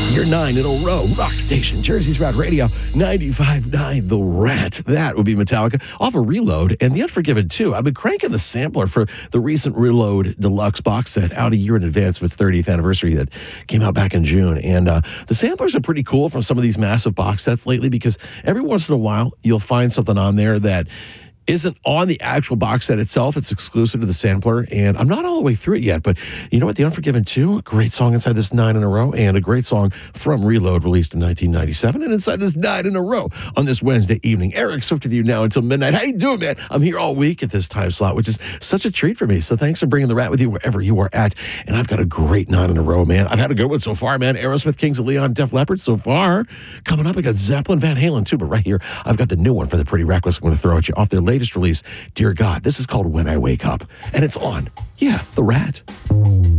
You're 9 in a row. Rock Station, Jersey's Rad Radio, 95.9 The Rat. That would be Metallica off a Reload and The Unforgiven 2. I've been cranking the sampler for the recent Reload Deluxe box set out a year in advance of its 30th anniversary that came out back in June. And the samplers are pretty cool from some of these massive box sets lately because every once in a while you'll find something on there that isn't on the actual box set itself. It's exclusive to the sampler, and I'm not all the way through it yet, but you know what? The Unforgiven 2, a great song inside this 9 in a row, and a great song from Reload, released in 1997, and inside this 9 in a row on this Wednesday evening. Eric Swift with you now until midnight. How you doing, man? I'm here all week at this time slot, which is such a treat for me, so thanks for bringing the Rat with you wherever you are at, and I've got a great 9 in a row, man. I've had a good one so far, man. Aerosmith, Kings of Leon, Def Leppard so far. Coming up, I got Zeppelin, Van Halen too, but right here, I've got the new one for the Pretty Reckless I'm going to throw at you off their latest release, Dear God. This is called When I Wake Up, and it's on, The Rat.